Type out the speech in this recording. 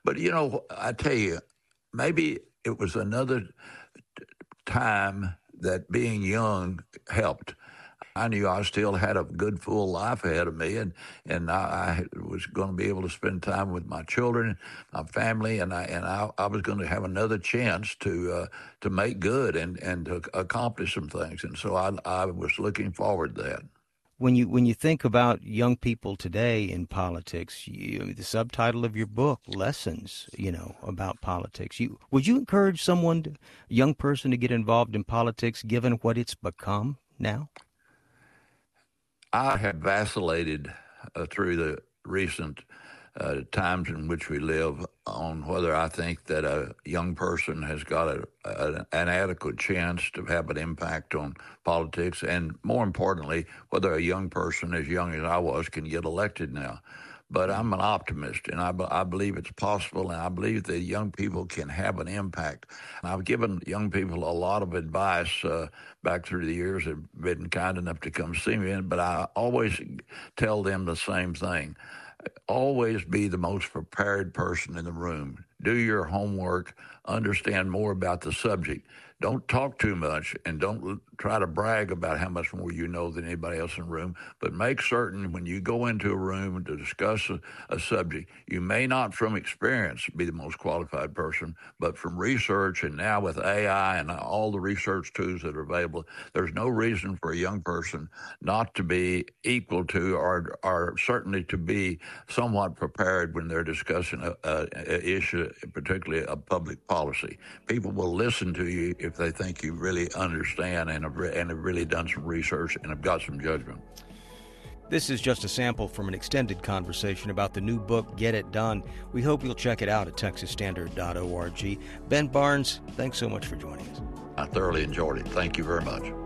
But, I tell you, maybe it was another time that being young helped. I knew I still had a good full life ahead of me, and I was going to be able to spend time with my children, my family, and I was going to have another chance to make good and to accomplish some things, and so I was looking forward to that. When you think about young people today in politics, the subtitle of your book, Lessons, about politics. Would you encourage a young person to get involved in politics given what it's become now? I have vacillated through the recent times in which we live on whether I think that a young person has got an adequate chance to have an impact on politics, and more importantly, whether a young person as young as I was can get elected now. But I'm an optimist, and I believe it's possible, and I believe that young people can have an impact. And I've given young people a lot of advice back through the years. They've been kind enough to come see me, but I always tell them the same thing. Always be the most prepared person in the room. Do your homework, understand more about the subject. Don't talk too much, and don't try to brag about how much more you know than anybody else in the room, but make certain when you go into a room to discuss a subject, you may not from experience be the most qualified person, but from research, and now with AI and all the research tools that are available, there's no reason for a young person not to be equal to or certainly to be somewhat prepared when they're discussing an issue, particularly a public policy. People will listen to you if they think you really understand and have really done some research and have got some judgment. This is just a sample from an extended conversation about the new book, Get It Done. We hope you'll check it out at texasstandard.org. Ben Barnes, thanks so much for joining us. I thoroughly enjoyed it. Thank you very much.